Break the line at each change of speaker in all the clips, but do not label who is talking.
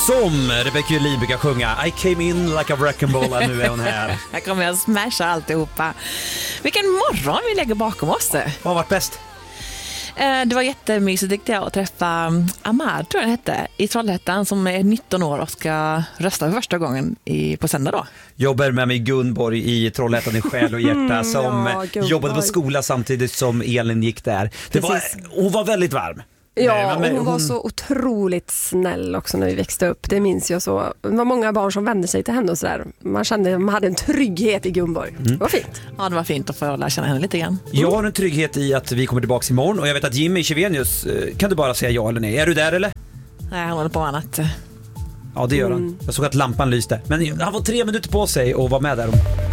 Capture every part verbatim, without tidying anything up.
Som Rebecca Lee brukar sjunga, I came in like a wrecking ball, och nu är hon här.
Här kommer jag smasha alltihopa. Vilken morgon vi lägger bakom oss.
Vad har varit bäst?
Det var jättemysigt tyckte jag att träffa Amar, tror jag det hette, i Trollhättan, som är nitton år och ska rösta för första gången i, på söndag då.
Jobbar med mig Gunborg i Trollhättan i själ och hjärta som
ja,
jobbade på skola samtidigt som Elin gick där. Det var, hon var väldigt varm.
Ja,
men,
hon var hon... så otroligt snäll också när vi växte upp. Det minns jag så. Det var många barn som vände sig till henne och sådär. Man kände att man hade en trygghet i Gunborg. Mm. Det var fint.
Ja, det var fint att få lära känna henne lite grann. Mm.
Jag har en trygghet i att vi kommer tillbaka imorgon. Och jag vet att Jimmy Chivenius, kan du bara säga ja eller nej? Är du där eller?
Nej, han håller på annat.
Ja, det gör han.
Mm.
Jag såg att lampan lyste. Men han var tre minuter på sig och var med där.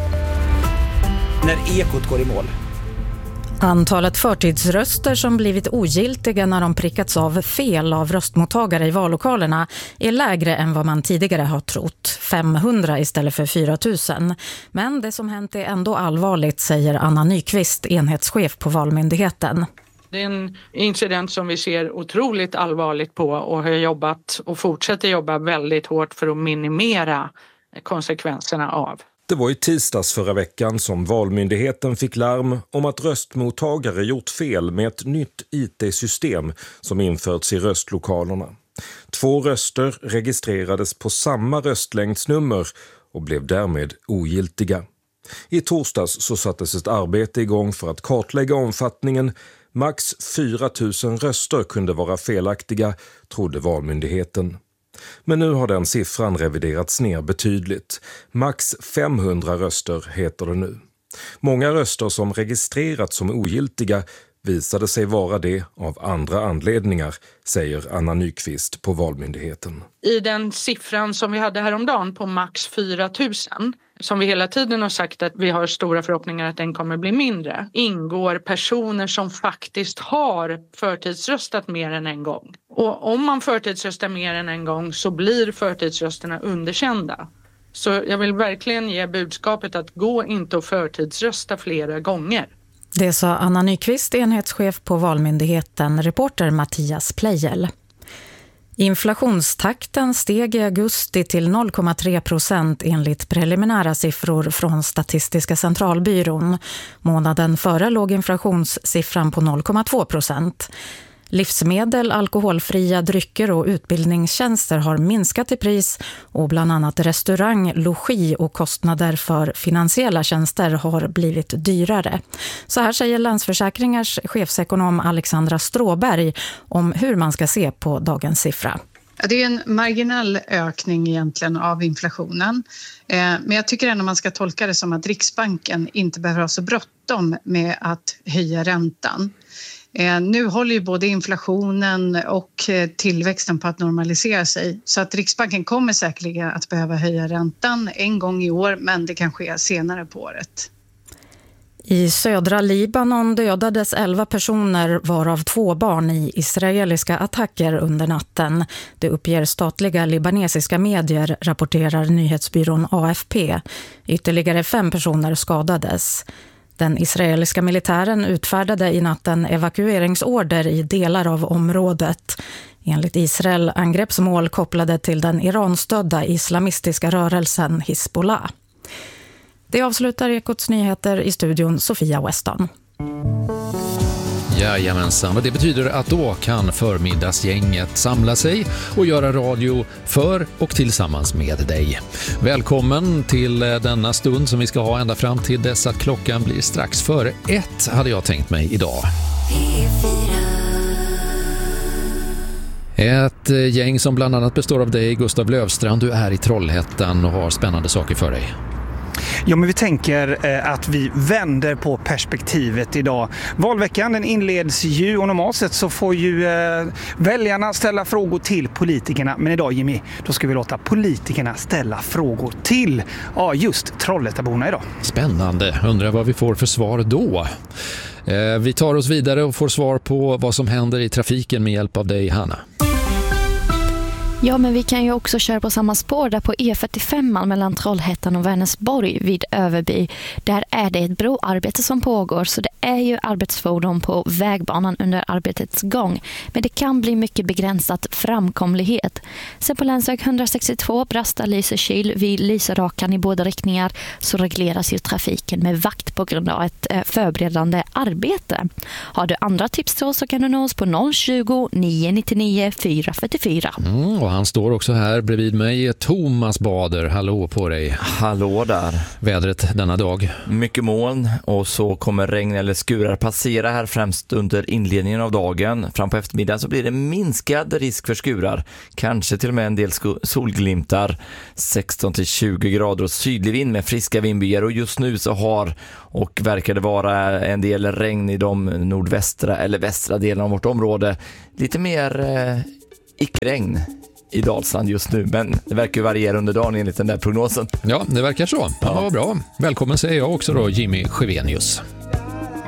När Ekot går i mål.
Antalet förtidsröster som blivit ogiltiga när de prickats av fel av röstmottagare i vallokalerna är lägre än vad man tidigare har trott. femhundra istället för fyra tusen. Men det som hänt är ändå allvarligt, säger Anna Nyqvist, enhetschef på Valmyndigheten.
Det är en incident som vi ser otroligt allvarligt på och har jobbat och fortsätter jobba väldigt hårt för att minimera konsekvenserna av.
Det var i tisdags förra veckan som Valmyndigheten fick larm om att röstmottagare gjort fel med ett nytt I T-system som införts i röstlokalerna. Två röster registrerades på samma röstlängdsnummer och blev därmed ogiltiga. I torsdags så sattes ett arbete igång för att kartlägga omfattningen. Max fyra tusen röster kunde vara felaktiga, trodde Valmyndigheten. Men nu har den siffran reviderats ner betydligt. Max femhundra röster heter det nu. Många röster som registrerats som ogiltiga visade sig vara det av andra anledningar, säger Anna Nyqvist på Valmyndigheten.
I den siffran som vi hade häromdagen på max fyra tusen, som vi hela tiden har sagt att vi har stora förhoppningar att den kommer bli mindre, ingår personer som faktiskt har förtidsröstat mer än en gång. Och om man förtidsröstar mer än en gång så blir förtidsrösterna underkända. Så jag vill verkligen ge budskapet att gå inte och förtidsrösta flera gånger.
Det sa Anna Nyqvist, enhetschef på Valmyndigheten, reporter Mattias Plejel. Inflationstakten steg i augusti till noll komma tre procent enligt preliminära siffror från Statistiska centralbyrån. Månaden före låg inflationssiffran på noll komma två procent. Livsmedel, alkoholfria drycker och utbildningstjänster har minskat i pris och bland annat restaurang, logi och kostnader för finansiella tjänster har blivit dyrare. Så här säger Länsförsäkringars chefsekonom Alexandra Stråberg om hur man ska se på dagens siffra.
Det är en marginell ökning egentligen av inflationen. Men jag tycker ändå man ska tolka det som att Riksbanken inte behöver ha så bråttom med att höja räntan. Nu håller ju både inflationen och tillväxten på att normalisera sig. Så att Riksbanken kommer säkerligen att behöva höja räntan en gång i år, men det kan ske senare på året.
I södra Libanon dödades elva personer, varav två barn, i israeliska attacker under natten. Det uppger statliga libanesiska medier, rapporterar nyhetsbyrån A F P. Ytterligare fem personer skadades. Den israeliska militären utfärdade i natten evakueringsorder i delar av området. Enligt Israel angreppsmål kopplade till den Iran-stödda islamistiska rörelsen Hizbollah. Det avslutar Ekots nyheter, i studion Sofia Weston.
Jajamensan, och det betyder att då kan förmiddagsgänget samla sig och göra radio för och tillsammans med dig. Välkommen till denna stund som vi ska ha ända fram till dess att klockan blir strax före ett, hade jag tänkt mig idag. Ett gäng som bland annat består av dig, Gustav Lövstrand. Du är i Trollhättan och har spännande saker för dig.
Ja, men vi tänker eh, att vi vänder på perspektivet idag. Valveckan den inleds ju och normalt sett så får ju eh, väljarna ställa frågor till politikerna. Men idag, Jimmy, då ska vi låta politikerna ställa frågor till ja, just Trollhättaborna idag.
Spännande. Undrar vad vi får för svar då. Eh, vi tar oss vidare och får svar på vad som händer i trafiken med hjälp av dig, Hanna.
Ja, men vi kan ju också köra på samma spår där på E fyrtiofem mellan Trollhättan och Vänersborg vid Överby. Där är det ett broarbete som pågår, så det är ju arbetsfordon på vägbanan under arbetets gång. Men det kan bli mycket begränsat framkomlighet. Sen på länsväg etthundrasextiotvå Brasta-Lysekil vid Lyserakan i båda riktningar så regleras ju trafiken med vakt på grund av ett förberedande arbete. Har du andra tips till oss så kan du nå oss på noll tjugo, nio nittionio, fyra fyrtiofyra.
Mm, och han står också här bredvid mig, Thomas Bader. Hallå på dig.
Hallå där.
Vädret denna dag?
Mycket moln och så kommer regn eller skurar passera här främst under inledningen av dagen. Fram på eftermiddagen så blir det minskad risk för skurar. Kanske till och med en del solglimtar. sexton till tjugo grader och sydlig vind med friska vindbyar. Och just nu så har och verkar det vara en del regn i de nordvästra eller västra delarna av vårt område. Lite mer eh, icke-regn i Dalsland just nu, men det verkar ju variera under dagen enligt den där prognosen.
Ja, det verkar så. Ja, vad bra. Välkommen säger jag också då, Jimmy Sjövenius.